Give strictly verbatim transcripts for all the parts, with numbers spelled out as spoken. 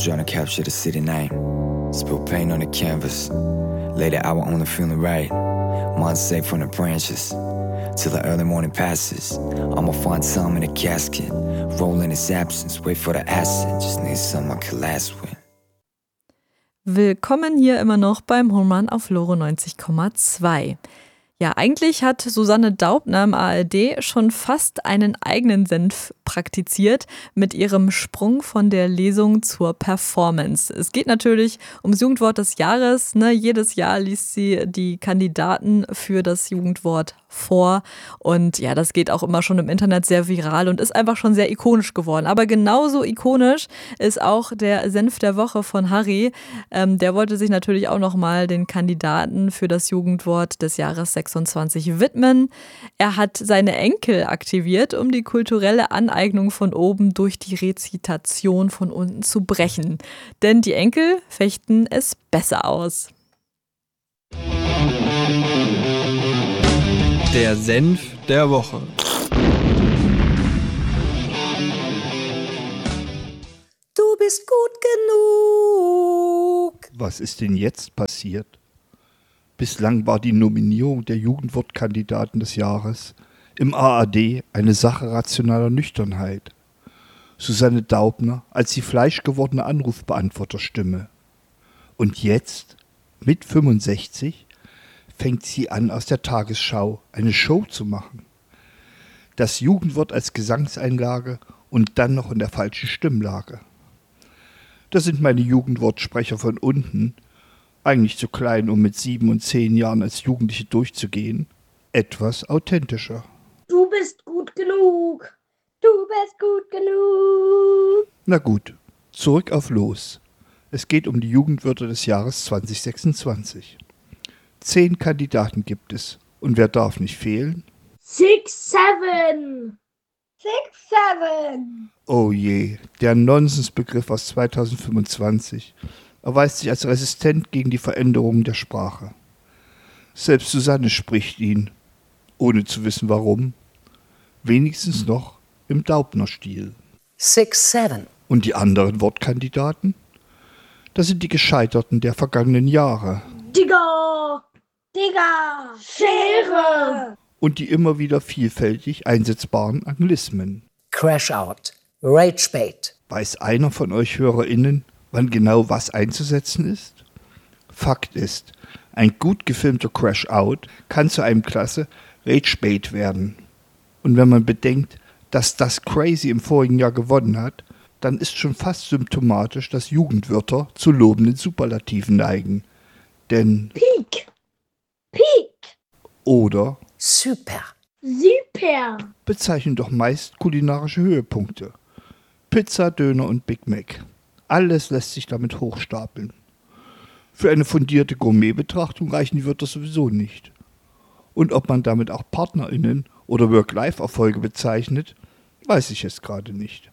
trying to capture the city night. Spill paint on the canvas. Lay the hour on the feeling right. Months safe from the branches. Till the early morning passes. I'ma find time in a casket. Roll in his absence. Wait for the acid. Just need someone I can last with. Willkommen hier immer noch beim Home Run auf Loro neunzig Komma zwei. Ja, eigentlich hat Susanne Daubner im A R D schon fast einen eigenen Senf praktiziert mit ihrem Sprung von der Lesung zur Performance. Es geht natürlich ums Jugendwort des Jahres. Ne? Jedes Jahr liest sie die Kandidaten für das Jugendwort vor. Und ja, das geht auch immer schon im Internet sehr viral und ist einfach schon sehr ikonisch geworden. Aber genauso ikonisch ist auch der Senf der Woche von Harry. Ähm, der wollte sich natürlich auch nochmal den Kandidaten für das Jugendwort des Jahres sechsundzwanzig widmen. Er hat seine Enkel aktiviert, um die kulturelle Aneignung von oben durch die Rezitation von unten zu brechen. Denn die Enkel fechten es besser aus. Der Senf der Woche. Du bist gut genug. Was ist denn jetzt passiert? Bislang war die Nominierung der Jugendwortkandidaten des Jahres im A R D eine Sache rationaler Nüchternheit. Susanne Daubner als die fleischgewordene Anrufbeantworterstimme. Und jetzt, mit fünfundsechzig, fängt sie an, aus der Tagesschau eine Show zu machen. Das Jugendwort als Gesangseinlage und dann noch in der falschen Stimmlage. Da sind meine Jugendwortsprecher von unten, eigentlich zu klein, um mit sieben und zehn Jahren als Jugendliche durchzugehen, etwas authentischer. Du bist gut genug. Du bist gut genug. Na gut, zurück auf los. Es geht um die Jugendwörter des Jahres zwanzig sechsundzwanzig. Zehn Kandidaten gibt es. Und wer darf nicht fehlen? Six, seven. Six, seven. Oh je, der Nonsensbegriff aus zweitausendfünfundzwanzig erweist sich als resistent gegen die Veränderungen der Sprache. Selbst Susanne spricht ihn, ohne zu wissen warum, wenigstens noch im Daubner-Stil. Six, seven. Und die anderen Wortkandidaten? Das sind die Gescheiterten der vergangenen Jahre. Digga. Digga. Schere. Und die immer wieder vielfältig einsetzbaren Anglismen. Crash out. Rage bait. Weiß einer von euch HörerInnen, wann genau was einzusetzen ist? Fakt ist, ein gut gefilmter Crash out kann zu einem klasse Rage bait werden. Und wenn man bedenkt, dass das Crazy im vorigen Jahr gewonnen hat, dann ist schon fast symptomatisch, dass Jugendwörter zu lobenden Superlativen neigen. Denn Peak. Peak. oder Super. Super. bezeichnen doch meist kulinarische Höhepunkte. Pizza, Döner und Big Mac. Alles lässt sich damit hochstapeln. Für eine fundierte Gourmet-Betrachtung reichen die Wörter sowieso nicht. Und ob man damit auch PartnerInnen oder Work-Life-Erfolge bezeichnet, weiß ich jetzt gerade nicht.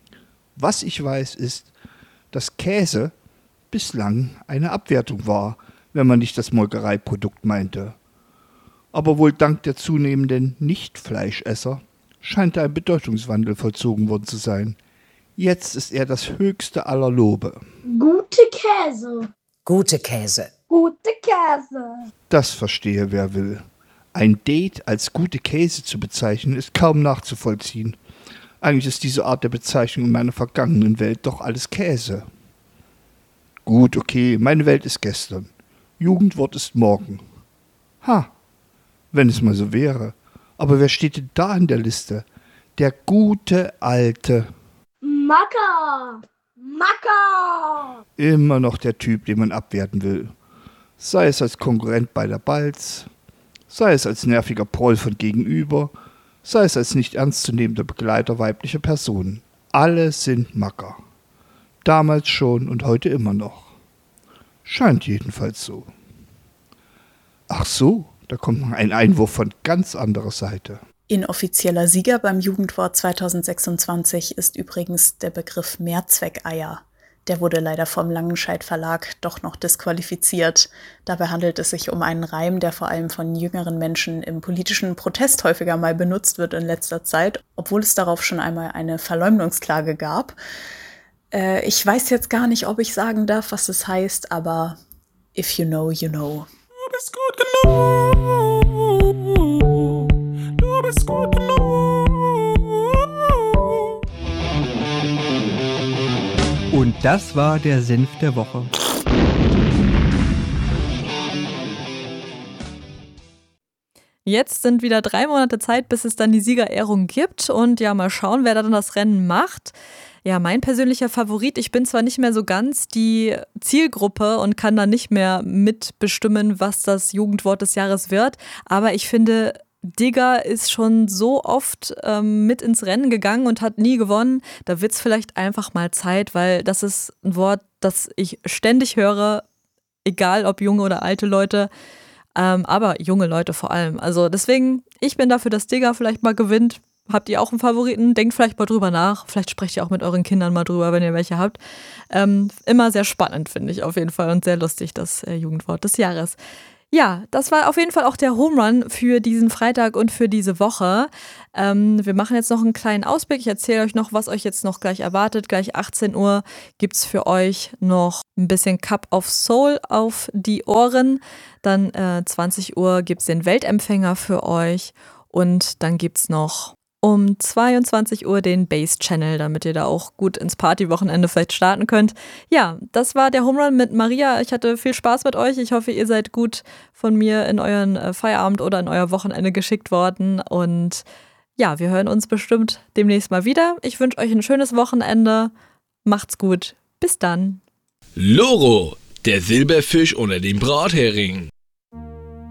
Was ich weiß ist, dass Käse bislang eine Abwertung war, wenn man nicht das Molkereiprodukt meinte. Aber wohl dank der zunehmenden Nicht-Fleischesser scheint da ein Bedeutungswandel vollzogen worden zu sein. Jetzt ist er das höchste aller Lobe. Gute Käse. Gute Käse. Gute Käse. Das verstehe wer will. Ein Date als gute Käse zu bezeichnen, ist kaum nachzuvollziehen. Eigentlich ist diese Art der Bezeichnung in meiner vergangenen Welt doch alles Käse. Gut, okay, meine Welt ist gestern. Jugendwort ist morgen. Ha, wenn es mal so wäre. Aber wer steht denn da in der Liste? Der gute Alte. Macker. Macker. Immer noch der Typ, den man abwerten will. Sei es als Konkurrent bei der Balz, sei es als nerviger Proll von gegenüber, sei es als nicht ernstzunehmender Begleiter weiblicher Personen. Alle sind Macker. Damals schon und heute immer noch. Scheint jedenfalls so. Ach so, da kommt noch ein Einwurf von ganz anderer Seite. Inoffizieller Sieger beim Jugendwort zweitausendsechsundzwanzig ist übrigens der Begriff Mehrzweckeier. Der wurde leider vom Langenscheidt Verlag doch noch disqualifiziert. Dabei handelt es sich um einen Reim, der vor allem von jüngeren Menschen im politischen Protest häufiger mal benutzt wird in letzter Zeit, obwohl es darauf schon einmal eine Verleumdungsklage gab. Äh, ich weiß jetzt gar nicht, ob ich sagen darf, was das heißt, aber if you know, you know. Du bist gut genug. Du bist gut genug. Und das war der Senf der Woche. Jetzt sind wieder drei Monate Zeit, bis es dann die Siegerehrung gibt. Und ja, mal schauen, wer da dann das Rennen macht. Ja, mein persönlicher Favorit, ich bin zwar nicht mehr so ganz die Zielgruppe und kann da nicht mehr mitbestimmen, was das Jugendwort des Jahres wird, aber ich finde, Digger ist schon so oft ähm, mit ins Rennen gegangen und hat nie gewonnen. Da wird es vielleicht einfach mal Zeit, weil das ist ein Wort, das ich ständig höre, egal ob junge oder alte Leute. Ähm, aber junge Leute vor allem. Also deswegen, ich bin dafür, dass Digger vielleicht mal gewinnt. Habt ihr auch einen Favoriten? Denkt vielleicht mal drüber nach. Vielleicht sprecht ihr auch mit euren Kindern mal drüber, wenn ihr welche habt. Ähm, immer sehr spannend, finde ich auf jeden Fall. Und sehr lustig, das äh, Jugendwort des Jahres. Ja, das war auf jeden Fall auch der Home Run für diesen Freitag und für diese Woche. Ähm, wir machen jetzt noch einen kleinen Ausblick. Ich erzähle euch noch, was euch jetzt noch gleich erwartet. Gleich achtzehn Uhr gibt es für euch noch ein bisschen Cup of Soul auf die Ohren. Dann äh, zwanzig Uhr gibt es den Weltempfänger für euch. Und dann gibt es noch um zweiundzwanzig Uhr den Bass Channel, damit ihr da auch gut ins Partywochenende vielleicht starten könnt. Ja, das war der Home Run mit Maria. Ich hatte viel Spaß mit euch. Ich hoffe, ihr seid gut von mir in euren Feierabend oder in euer Wochenende geschickt worden. Und ja, wir hören uns bestimmt demnächst mal wieder. Ich wünsche euch ein schönes Wochenende. Macht's gut. Bis dann. Loro, der Silberfisch unter dem Brathering.